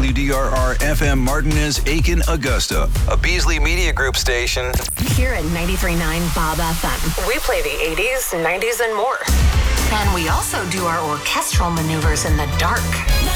WDRR FM Martinez, Aiken, Augusta, a Beasley Media Group station. Here at 93.9 Bob FM. We play the 80s, 90s, and more. And we also do our orchestral maneuvers in the dark.